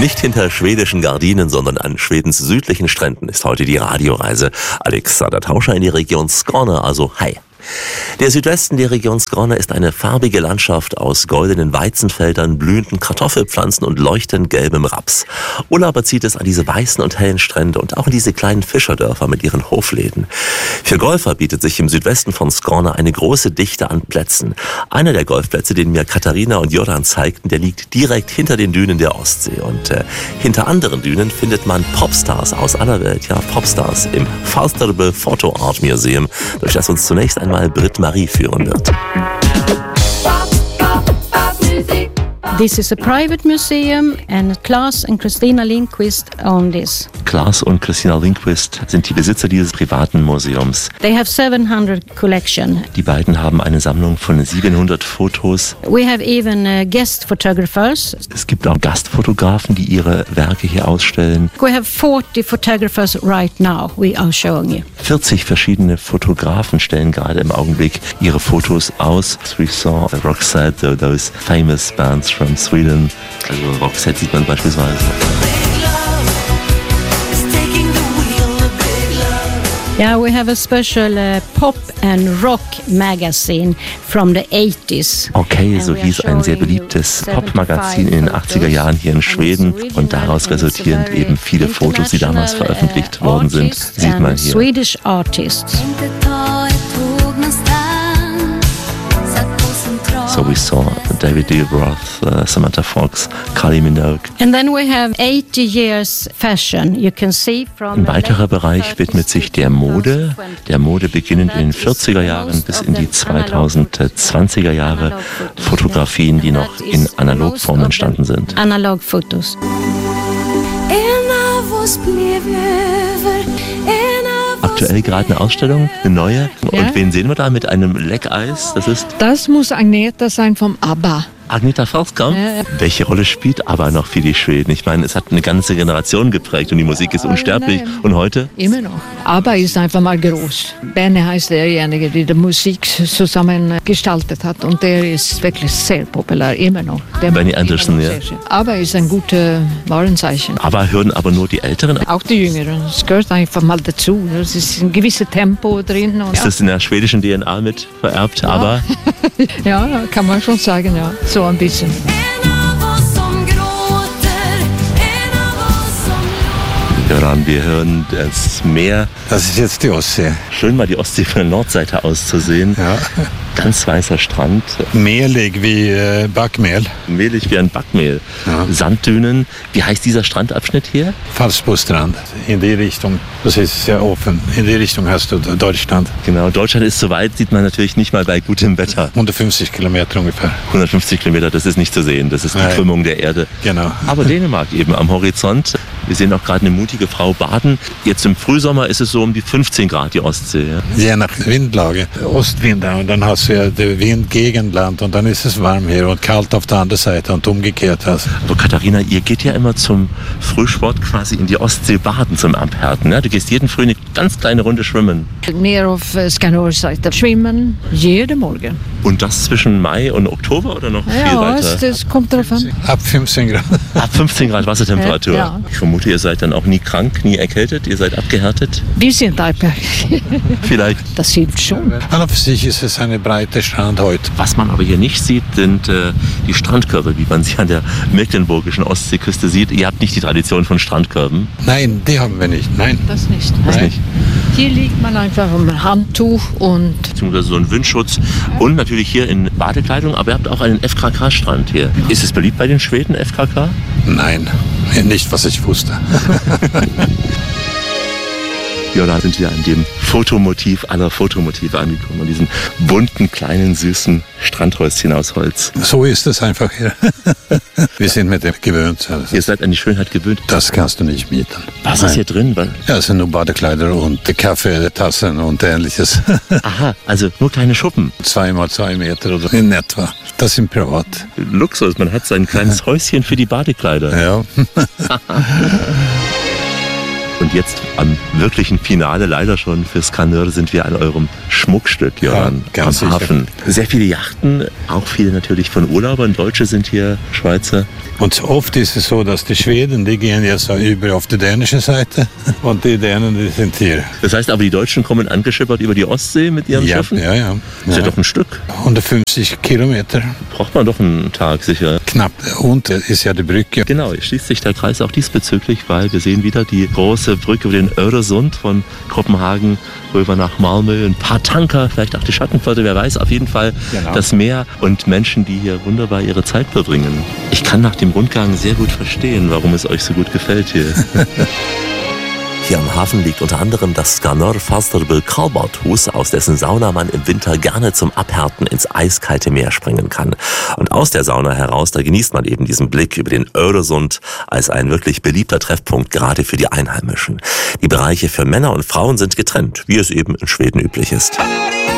Nicht hinter schwedischen Gardinen, sondern an Schwedens südlichen Stränden ist heute die Radioreise. Alexander Tauscher in die Region Skåne, also hi. Der Südwesten der Region Skåne ist eine farbige Landschaft aus goldenen Weizenfeldern, blühenden Kartoffelpflanzen und leuchtend gelbem Raps. Urlauber zieht es an diese weißen und hellen Strände und auch in diese kleinen Fischerdörfer mit ihren Hofläden. Für Golfer bietet sich im Südwesten von Skåne eine große Dichte an Plätzen. Einer der Golfplätze, den mir Katharina und Joran zeigten, der liegt direkt hinter den Dünen der Ostsee. Und hinter anderen Dünen findet man Popstars aus aller Welt. Ja, Popstars im Falsterbo Photo Art Museum, durch das uns zunächst einmal Britt-Marie führen wird. This is a private museum and Claes and Christina Lindquist own this. Claes und Christina Lindquist sind die Besitzer dieses privaten Museums. They have 700 collection. Die beiden haben eine Sammlung von 700 Fotos. We have even guest photographers. Es gibt auch Gastfotografen, die ihre Werke hier ausstellen. We have 40 photographers right now we are showing you. 40 verschiedene Fotografen stellen gerade im Augenblick ihre Fotos aus. We saw Roxette, those famous bands from Sweden. Also Roxette sieht man beispielsweise. Yeah, we have a special pop and rock magazine from the 80s. Okay, so hieß ein sehr beliebtes Popmagazin in den 80er Jahren hier in Schweden und daraus resultierend eben viele Fotos, die damals veröffentlicht worden sind, sieht man hier. Swedish artists. So we saw David Lee Roth, Samantha Fox, Kylie Minogue. And then we have 80 years fashion. You can see from Ein weiterer Bereich widmet sich der Mode beginnend in den 40er Jahren bis in die 2020er Jahre. Fotografien, die noch in Analogform entstanden sind. Analog Fotos. Aktuell gerade eine Ausstellung, eine neue. Ja. Und wen sehen wir da mit einem Leckeis? Das muss Agneta sein vom ABBA. Agneta Fältskog. Ja. Welche Rolle spielt ABBA noch für die Schweden? Ich meine, es hat eine ganze Generation geprägt und die Musik ist unsterblich. nein. Und heute? Immer noch. ABBA ist einfach mal groß. Benny heißt derjenige, der die Musik zusammen gestaltet hat. Und der ist wirklich sehr populär, immer noch. Der Benny macht Andersson, immer noch ja. sehr schön. ABBA ist ein gutes Warenzeichen. ABBA hören aber nur die Älteren. Auch die Jüngeren. Es gehört einfach mal dazu. Es ist ein gewisses Tempo drin. Und Ist das in der schwedischen DNA mit vererbt? Ja. ABBA? ja, kann man schon sagen, ja. So ein bisschen. Joran, wir hören das Meer. Das ist jetzt die Ostsee. Schön mal die Ostsee von der Nordseite aus zu sehen. Ja. Ganz weißer Strand, Mehlig wie Backmehl. mehlig wie ein Backmehl. Ja. Sanddünen. Wie heißt dieser Strandabschnitt hier? Falsbo-Strand. In die Richtung, das ist sehr offen. In die Richtung hast du Deutschland. Genau, Deutschland ist so weit, sieht man natürlich nicht mal bei gutem Wetter. 150 Kilometer ungefähr. 150 Kilometer, das ist nicht zu sehen. Das ist die Nein. Krümmung der Erde. Genau. Aber Dänemark eben am Horizont. Wir sehen auch gerade eine mutige Frau baden. Jetzt im Frühsommer ist es so um die 15 Grad, die Ostsee. Ja? Je nach Windlage. Ostwind und dann hast du ja den Wind gegen Land und dann ist es warm hier und kalt auf der anderen Seite und umgekehrt. Aber Katharina, ihr geht ja immer zum Frühsport quasi in die Ostsee baden, zum Abhärten. Ja? Du gehst jeden Früh eine ganz kleine Runde schwimmen. Mehr auf Skanörseite. Schwimmen jeden Morgen. Und das zwischen Mai und Oktober oder noch viel Ja, weiter? das kommt drauf an. Ab 15 Grad. Ab 15 Grad Wassertemperatur. Ja. Ich vermute, ihr seid dann auch nie krank, nie erkältet, ihr seid abgehärtet. Wir sind abhängig. Vielleicht. Das hilft schon. An und für sich ist es eine breite Strand heute. Was man aber hier nicht sieht, sind die Strandkörbe, wie man sie an der mecklenburgischen Ostseeküste sieht. Ihr habt nicht die Tradition von Strandkörben. Nein, die haben wir nicht. Nein. Das nicht. Das Nein. nicht. Hier liegt man einfach im Handtuch und Beziehungsweise so ein Windschutz und natürlich hier in Badekleidung, aber ihr habt auch einen FKK-Strand hier. Ist es beliebt bei den Schweden, FKK? Nein, nicht was ich wusste. Ja, da sind wir an dem Fotomotiv aller Fotomotive angekommen, an diesen bunten, kleinen, süßen Strandhäuschen aus Holz. So ist es einfach hier. Wir sind mit dem gewöhnt. Ihr seid an die Schönheit gewöhnt. Das kannst du nicht mieten. Was ist hier drin? Ja, es sind nur Badekleider und Kaffeetassen und ähnliches. Aha, also nur kleine Schuppen. 2 mal 2 Meter oder in etwa. Das sind privat. Luxus, man hat sein kleines Häuschen für die Badekleider. Ja. Und jetzt am wirklichen Finale, leider schon für Skanör, sind wir an eurem Schmuckstück, Joran, Ja, ganz am sicher. Hafen. Sehr viele Yachten, auch viele natürlich von Urlaubern. Deutsche sind hier, Schweizer. Und oft ist es so, dass die Schweden, die gehen ja so über auf die dänische Seite und die Dänen, die sind hier. Das heißt aber, die Deutschen kommen angeschippert über die Ostsee mit ihren Schiffen? Ja. Das ist ja doch ein Stück. 150 Kilometer. Braucht man doch einen Tag sicher. Knapp. Und ist ja die Brücke. Genau, schließt sich der Kreis auch diesbezüglich, weil wir sehen wieder die große Brücke über den Öresund von Kopenhagen rüber nach Malmö. Ein paar Tanker, vielleicht auch die Schattenflotte, wer weiß. Auf jeden Fall das Meer und Menschen, die hier wunderbar ihre Zeit verbringen. Ich kann nach dem Rundgang sehr gut verstehen, warum es euch so gut gefällt hier. Hier am Hafen liegt unter anderem das Skanör Fasterbø Kalbathus, aus dessen Sauna man im Winter gerne zum Abhärten ins eiskalte Meer springen kann. Und aus der Sauna heraus, da genießt man eben diesen Blick über den Öresund als ein wirklich beliebter Treffpunkt, gerade für die Einheimischen. Die Bereiche für Männer und Frauen sind getrennt, wie es eben in Schweden üblich ist.